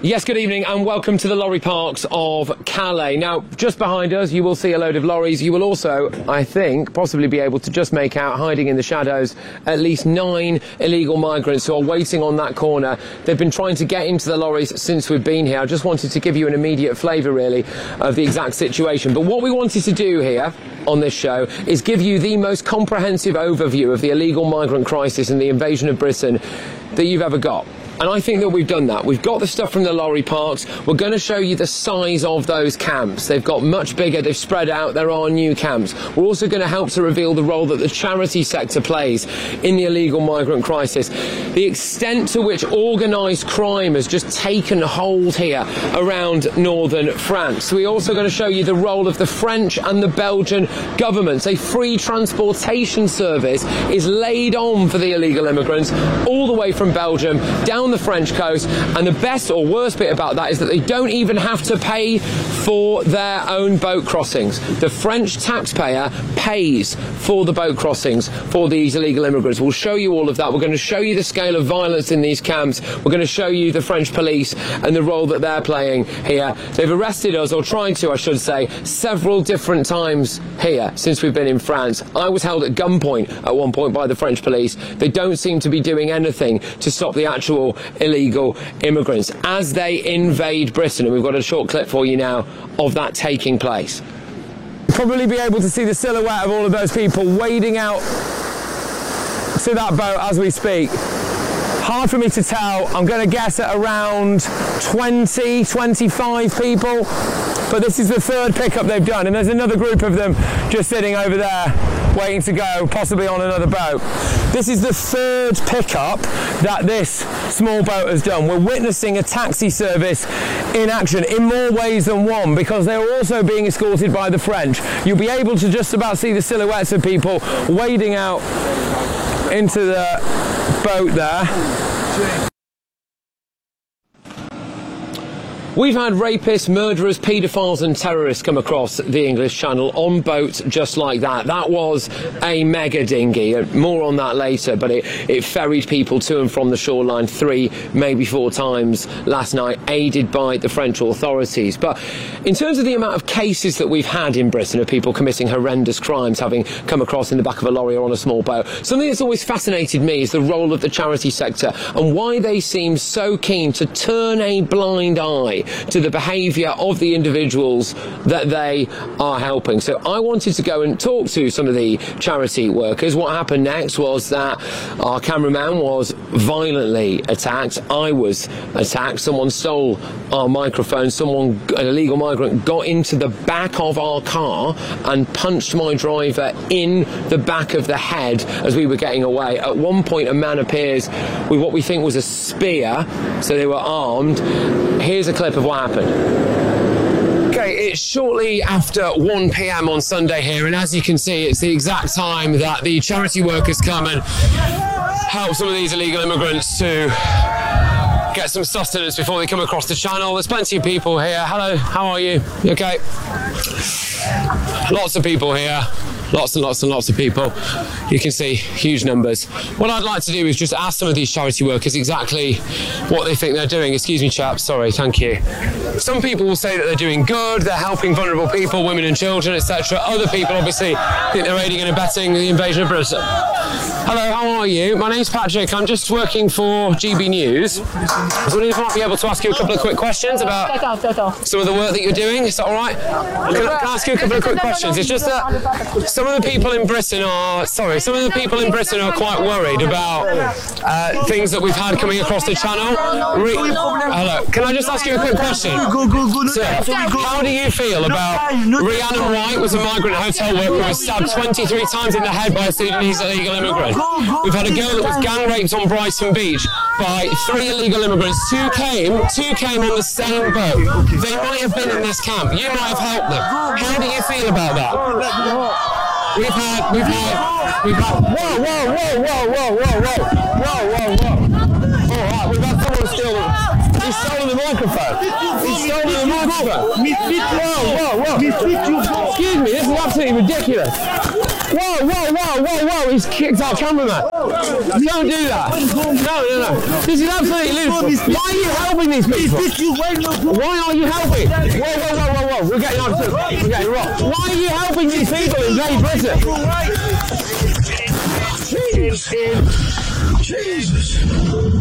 Yes, good evening and welcome to the lorry parks of Calais. Now, just behind us, you will see a load of lorries. You will also, I think, possibly be able to just make out, hiding in the shadows, at least 9 illegal migrants who are waiting on that corner. They've been trying to get into the lorries since we've been here. I just wanted to give you an immediate flavour, really, of the exact situation. But what we wanted to do here on this show is give you the most comprehensive overview of the illegal migrant crisis and the invasion of Britain that you've ever got. And I think that we've done that. We've got the stuff from the lorry parks. We're going to show you the size of those camps. They've got much bigger, they've spread out, there are new camps. We're also going to help to reveal the role that the charity sector plays in the illegal migrant crisis. The extent to which organised crime has just taken hold here around northern France. We're also going to show you the role of the French and the Belgian governments. A free transportation service is laid on for the illegal immigrants all the way from Belgium down the French coast, and the best or worst bit about that is that they don't even have to pay for their own boat crossings. The French taxpayer pays for the boat crossings for these illegal immigrants. We'll show you all of that. We're going to show you the scale of violence in these camps. We're going to show you the French police and the role that they're playing here. They've arrested us, or tried to, I should say, several different times here since we've been in France. I was held at gunpoint at one point by the French police. They don't seem to be doing anything to stop the actual illegal immigrants as they invade Britain, and we've got a short clip for you now of that taking place. You'll probably be able to see the silhouette of all of those people wading out to that boat as we speak. Hard for me to tell. I'm going to guess at around 20, 25 people, but this is the third pickup they've done, and there's another group of them just sitting over there waiting to go, possibly on another boat. This is the third pickup that this small boat has done. We're witnessing a taxi service in action in more ways than one, because they're also being escorted by the French. You'll be able to just about see the silhouettes of people wading out into the boat there. We've had rapists, murderers, paedophiles and terrorists come across the English Channel on boats just like that. That was a mega dinghy. More on that later, but it ferried people to and from the shoreline 3, maybe 4 times last night, aided by the French authorities. But in terms of the amount of cases that we've had in Britain of people committing horrendous crimes, having come across in the back of a lorry or on a small boat, something that's always fascinated me is the role of the charity sector and why they seem so keen to turn a blind eye to the behaviour of the individuals that they are helping. So I wanted to go and talk to some of the charity workers. What happened next was that our cameraman was violently attacked. I was attacked. Someone stole our microphone. An illegal migrant, got into the back of our car and punched my driver in the back of the head as we were getting away. At one point, a man appears with what we think was a spear, so they were armed. Here's a clip of what happened. Okay, it's shortly after 1 p.m. on Sunday here, and as you can see, it's the exact time that the charity workers come and help some of these illegal immigrants to get some sustenance before they come across the channel. There's plenty of people here. Hello, how are you? You okay? Lots of people here. Lots and lots and lots of people. You can see huge numbers. What I'd like to do is just ask some of these charity workers exactly what they think they're doing. Excuse me, chaps. Sorry, thank you. Some people will say that they're doing good, they're helping vulnerable people, women and children, etc. Other people obviously think they're aiding and abetting the invasion of Britain. Hello, how are you? My name's Patrick. I'm just working for GB News. I was wondering if I might be able to ask you a couple of quick questions about some of the work that you're doing. Is that all right? Can I ask you a couple of quick questions? It's just that some of the people in Britain are quite worried about things that we've had coming across the channel. Hello, can I just ask you a quick question? Sir, how do you feel about Rhiannon White, was a migrant hotel worker who was stabbed 23 times in the head by a Sudanese illegal immigrant? We've had a girl that was gang raped on Brighton Beach by 3 illegal immigrants. Two came on the same boat. They might have been in this camp. You might have helped them. How do you feel about that? We've had. Whoa. All right, we've had someone steal them. He's stolen the microphone. Whoa. Excuse me, this is absolutely ridiculous. Whoa, he's kicked our cameraman. Don't do that. No. This is absolutely ludicrous. Why are you helping these people? Why are you helping? Whoa. We're getting on to it. We're getting rocked. Why are you helping these people in Great Britain? Jesus.